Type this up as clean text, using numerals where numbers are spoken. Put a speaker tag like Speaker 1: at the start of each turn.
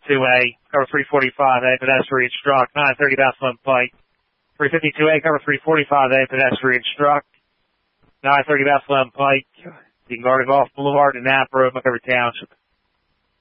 Speaker 1: 352A, cover 345A, pedestrian struck. 930 Bethlehem Pike. 352A, cover 345A, pedestrian struck. 930 Bethlehem Pike. You can guard it off Boulevard and Napa Road, Montgomery Township.